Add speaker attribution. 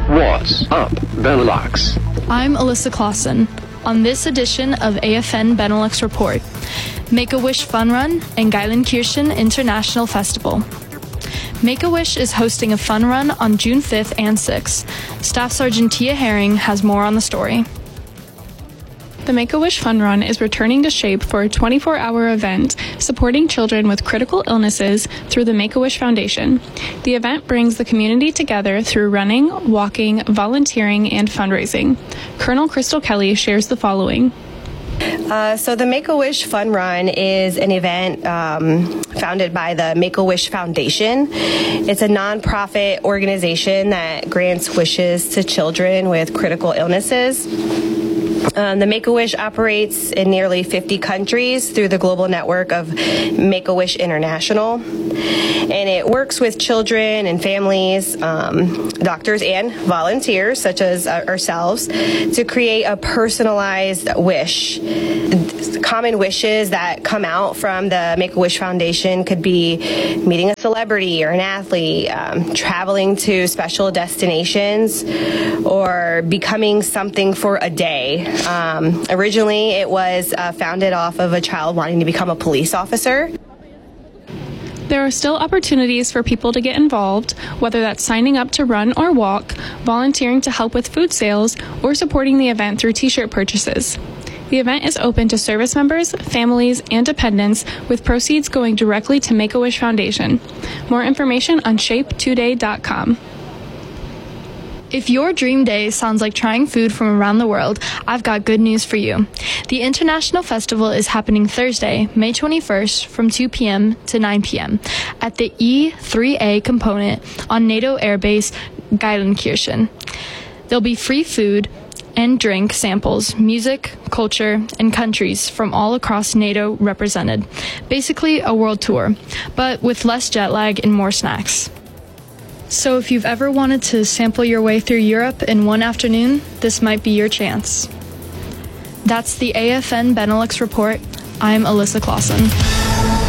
Speaker 1: What's up, Benelux?
Speaker 2: I'm Alyssa Clausen. On this edition of AFN Benelux Report, Make-A-Wish Fun Run and Geilenkirchen International Festival. Make-A-Wish is hosting a fun run on June 5th and 6th. Staff Sergeant Tia Herring has more on the story.
Speaker 3: The Make-A-Wish Fun Run is returning to shape for a 24-hour event supporting children with critical illnesses through the Make-A-Wish Foundation. The event brings the community together through running, walking, volunteering, and fundraising. Colonel Crystal Kelly shares the following.
Speaker 4: So the Make-A-Wish Fun Run is an event founded by the Make-A-Wish Foundation. It's a nonprofit organization that grants wishes to children with critical illnesses. The Make-A-Wish operates in nearly 50 countries through the global network of Make-A-Wish International. And it works with children and families, doctors and volunteers, such as ourselves, to create a personalized wish. Common wishes that come out from the Make-A-Wish Foundation could be meeting a celebrity or an athlete, traveling to special destinations, or becoming something for a day. Originally, it was founded off of a child wanting to become a police officer.
Speaker 3: There are still opportunities for people to get involved, whether that's signing up to run or walk, volunteering to help with food sales, or supporting the event through t-shirt purchases. The event is open to service members, families, and dependents, with proceeds going directly to Make-A-Wish Foundation. More information on shapetoday.com.
Speaker 2: If your dream day sounds like trying food from around the world, I've got good news for you. The International Festival is happening Thursday, May 21st from 2 p.m. to 9 p.m. at the E3A component on NATO Air Base Geilenkirchen. There'll be free food and drink samples, music, culture, and countries from all across NATO represented. Basically a world tour, but with less jet lag and more snacks. So if you've ever wanted to sample your way through Europe in one afternoon, this might be your chance. That's the AFN Benelux Report. I'm Alyssa Clausen.